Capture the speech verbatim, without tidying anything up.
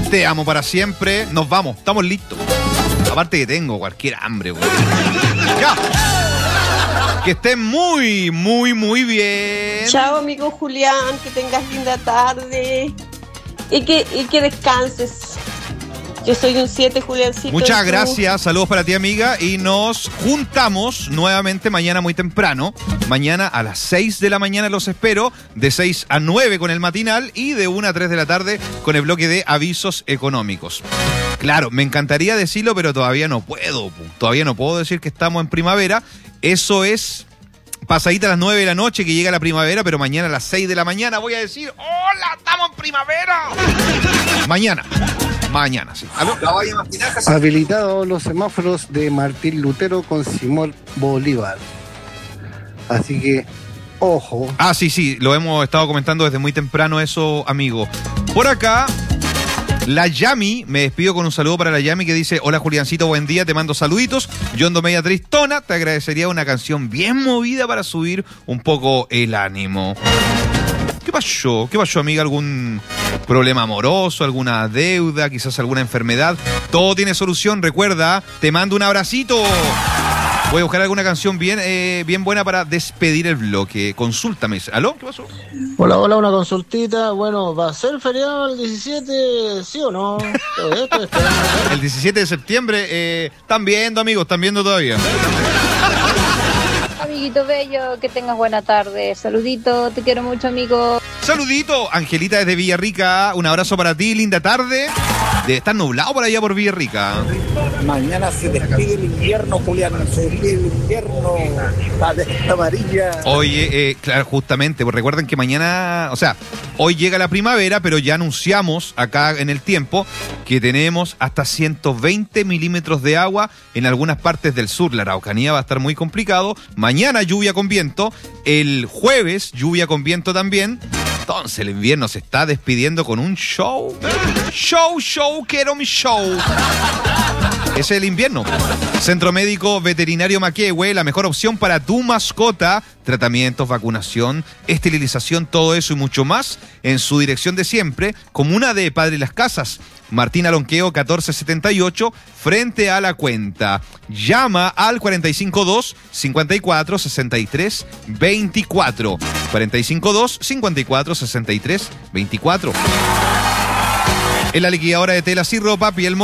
Te amo para siempre. Nos vamos, estamos listos. Aparte que tengo cualquier hambre, güey. Ya. Que estén muy, muy, muy bien. Chao, amigo Julián, que tengas linda tarde y que, y que descanses. Yo soy un siete, Juliancito. Muchas gracias, saludos para ti, amiga, y nos juntamos nuevamente mañana muy temprano. Mañana a las seis de la mañana los espero, de seis a nueve con el matinal y de una a tres de la tarde con el bloque de avisos económicos. Claro, me encantaría decirlo, pero todavía no puedo. Todavía no puedo decir que estamos en primavera. Eso es pasadita a las nueve de la noche que llega la primavera, pero mañana a las seis de la mañana voy a decir, ¡hola, estamos en primavera! Mañana. Mañana, sí. ¿Aló? Habilitados los semáforos de Martín Lutero con Simón Bolívar. Así que, ojo. Ah, sí, sí, lo hemos estado comentando desde muy temprano eso, amigo. Por acá, la Yami, me despido con un saludo para la Yami que dice, hola Juliancito, buen día, te mando saluditos. Yo ando media tristona, te agradecería una canción bien movida para subir un poco el ánimo. ¿Qué pasó? ¿Qué pasó, amiga? ¿Algún problema amoroso, alguna deuda, quizás alguna enfermedad? Todo tiene solución, recuerda, te mando un abracito. Voy a buscar alguna canción bien, eh, bien buena para despedir el bloque. Consúltame. ¿Aló? ¿Qué pasó? Hola, hola, una consultita. Bueno, ¿va a ser feriado el diecisiete, sí o no? El diecisiete de septiembre, eh, están viendo, amigos, están viendo todavía. Amiguito bello, que tengas buena tarde. Saludito, te quiero mucho, amigo. Saludito, Angelita desde Villarrica. Un abrazo para ti, linda tarde. De estar nublado por allá por Villarrica. Mañana se despide el invierno, Julián. Se despide el invierno. La de amarilla. Oye, eh, claro, justamente, pues recuerden que mañana, o sea, hoy llega la primavera, pero ya anunciamos acá en el tiempo que tenemos hasta ciento veinte milímetros de agua en algunas partes del sur. La Araucanía va a estar muy complicado. Mañana lluvia con viento. El jueves lluvia con viento también. Entonces el invierno se está despidiendo con un show. Show, show, quiero mi show. Ese es el invierno. Centro Médico Veterinario Maquehue, la mejor opción para tu mascota. Tratamientos, vacunación, esterilización, todo eso y mucho más en su dirección de siempre. Comuna de Padre Las Casas. Martín Alonqueo catorce setenta y ocho, frente a la cuenta. Llama al cuarenta y cinco dos, cincuenta y cuatro, sesenta y tres, veinticuatro. cuarenta y cinco dos, cincuenta y cuatro, sesenta y tres, veinticuatro. En la liquidadora de telas y ropa, Piel